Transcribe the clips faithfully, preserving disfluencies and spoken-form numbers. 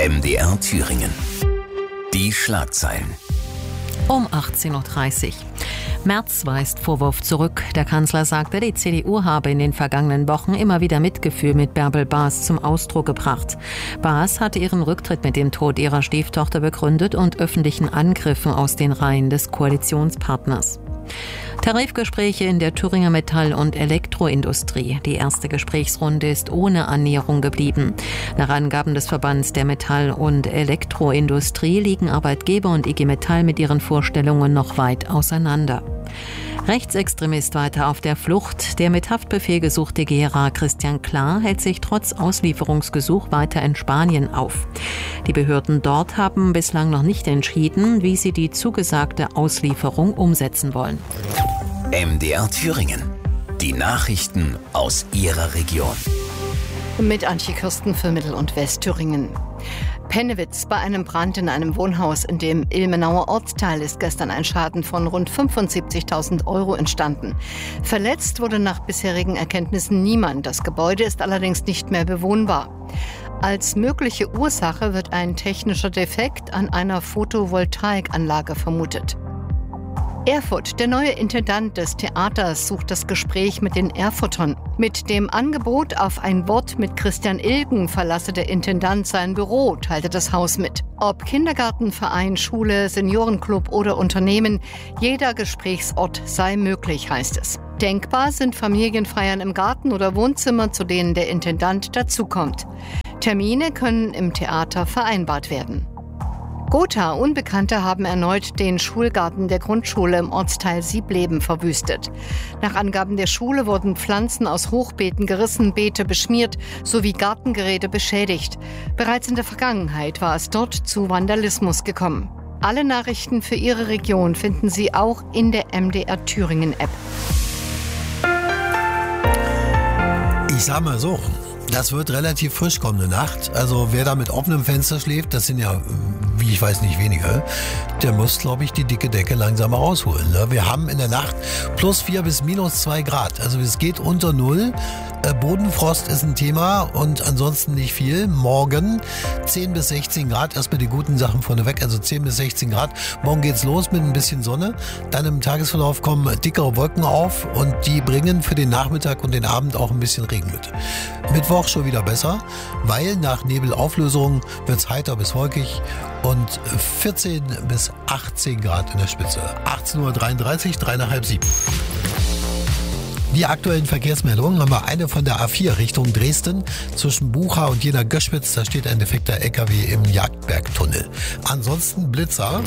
M D R Thüringen. Die Schlagzeilen. Um achtzehn Uhr dreißig. Merz weist Vorwurf zurück. Der Kanzler sagte, die C D U habe in den vergangenen Wochen immer wieder Mitgefühl mit Bärbel Baas zum Ausdruck gebracht. Baas hatte ihren Rücktritt mit dem Tod ihrer Stieftochter begründet und öffentlichen Angriffen aus den Reihen des Koalitionspartners. Tarifgespräche in der Thüringer Metall- und Elektroindustrie. Die erste Gesprächsrunde ist ohne Annäherung geblieben. Nach Angaben des Verbands der Metall- und Elektroindustrie liegen Arbeitgeber und I G Metall mit ihren Vorstellungen noch weit auseinander. Rechtsextremist weiter auf der Flucht. Der mit Haftbefehl gesuchte Gera Christian Klar hält sich trotz Auslieferungsgesuch weiter in Spanien auf. Die Behörden dort haben bislang noch nicht entschieden, wie sie die zugesagte Auslieferung umsetzen wollen. M D R Thüringen. Die Nachrichten aus Ihrer Region. Mit Antje Kirsten für Mittel- und Westthüringen. Pennewitz. Bei einem Brand in einem Wohnhaus in dem Ilmenauer Ortsteil ist gestern ein Schaden von rund fünfundsiebzigtausend Euro entstanden. Verletzt wurde nach bisherigen Erkenntnissen niemand. Das Gebäude ist allerdings nicht mehr bewohnbar. Als mögliche Ursache wird ein technischer Defekt an einer Photovoltaikanlage vermutet. Erfurt. Der neue Intendant des Theaters sucht das Gespräch mit den Erfurtern. Mit dem Angebot auf ein Wort mit Christian Ilgen verlasse der Intendant sein Büro, teilte das Haus mit. Ob Kindergarten, Verein, Schule, Seniorenclub oder Unternehmen, jeder Gesprächsort sei möglich, heißt es. Denkbar sind Familienfeiern im Garten oder Wohnzimmer, zu denen der Intendant dazukommt. Termine können im Theater vereinbart werden. Gotha. Unbekannte haben erneut den Schulgarten der Grundschule im Ortsteil Siebleben verwüstet. Nach Angaben der Schule wurden Pflanzen aus Hochbeeten gerissen, Beete beschmiert sowie Gartengeräte beschädigt. Bereits in der Vergangenheit war es dort zu Vandalismus gekommen. Alle Nachrichten für Ihre Region finden Sie auch in der M D R Thüringen App. Ich sag mal so, das wird relativ frisch kommende Nacht. Also wer da mit offenem Fenster schläft, das sind ja, wie ich weiß nicht, wenige, der muss, glaube ich, die dicke Decke langsam mal rausholen. Ne? Wir haben in der Nacht plus vier bis minus zwei Grad. Also es geht unter null. Äh, Bodenfrost ist ein Thema und ansonsten nicht viel. Morgen zehn bis sechzehn Grad. Erstmal die guten Sachen vorneweg. Also zehn bis sechzehn Grad. Morgen geht's los mit ein bisschen Sonne. Dann im Tagesverlauf kommen dickere Wolken auf und die bringen für den Nachmittag und den Abend auch ein bisschen Regen mit. Mittwoch schon wieder besser, weil nach Nebelauflösung wird's heiter bis wolkig und vierzehn bis achtzehn Grad in der Spitze. achtzehn Uhr dreiunddreißig, drei nach halb sieben. Die aktuellen Verkehrsmeldungen haben wir eine von der A vier Richtung Dresden zwischen Bucha und Jena-Göschwitz. Da steht ein defekter L K W im Jagdbergtunnel. Ansonsten Blitzer.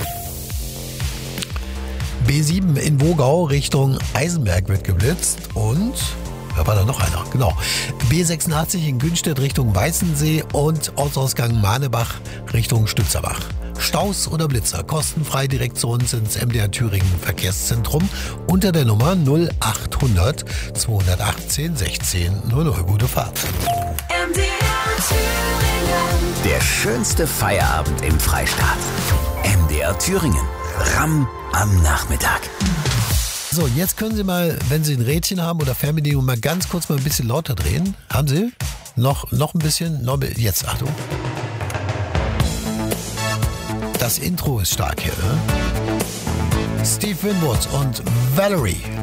B sieben in Wogau Richtung Eisenberg wird geblitzt und da war da noch einer, genau. B sechsundachtzig in Günstedt Richtung Weißensee und Ortsausgang Mahnebach Richtung Stützerbach. Staus oder Blitzer, kostenfrei direkt zu uns ins M D R Thüringen Verkehrszentrum unter der Nummer null achthundert zweihundertachtzehn sechzehn null null. Gute Fahrt. M D R Thüringen. Der schönste Feierabend im Freistaat. M D R Thüringen. Ramm am Nachmittag. So, jetzt können Sie mal, wenn Sie ein Rädchen haben oder Fernbedienung, mal ganz kurz mal ein bisschen lauter drehen. Haben Sie? Noch, noch ein bisschen? Noch, jetzt, Achtung. Das Intro ist stark hier, ne? Steve Winwood und Valerie.